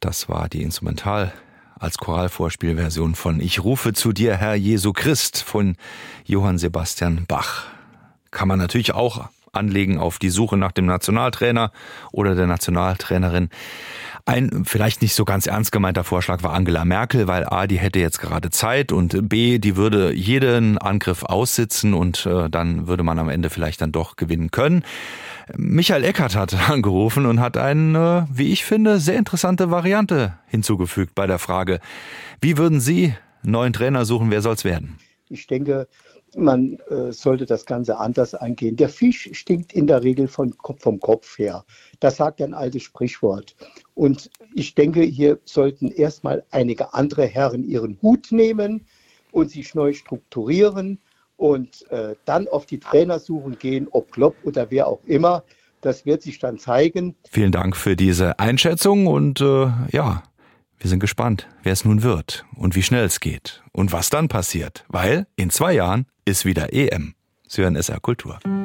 Das war die Instrumental- als Choralvorspielversion von Ich rufe zu dir, Herr Jesu Christ von Johann Sebastian Bach. Kann man natürlich auch anlegen auf die Suche nach dem Nationaltrainer oder der Nationaltrainerin. Ein vielleicht nicht so ganz ernst gemeinter Vorschlag war Angela Merkel, weil A, die hätte jetzt gerade Zeit und B, die würde jeden Angriff aussitzen und dann würde man am Ende vielleicht dann doch gewinnen können. Michael Eckert hat angerufen und hat eine, wie ich finde, sehr interessante Variante hinzugefügt bei der Frage, wie würden Sie einen neuen Trainer suchen, wer soll's werden? Ich denke, man sollte das Ganze anders angehen. Der Fisch stinkt in der Regel vom Kopf her. Das sagt ein altes Sprichwort. Und ich denke, hier sollten erstmal einige andere Herren ihren Hut nehmen und sich neu strukturieren und dann auf die Trainersuche gehen, ob Klopp oder wer auch immer. Das wird sich dann zeigen. Vielen Dank für diese Einschätzung und wir sind gespannt, wer es nun wird und wie schnell es geht und was dann passiert, weil in 2 Jahren ist wieder EM. Sie hören SR Kultur.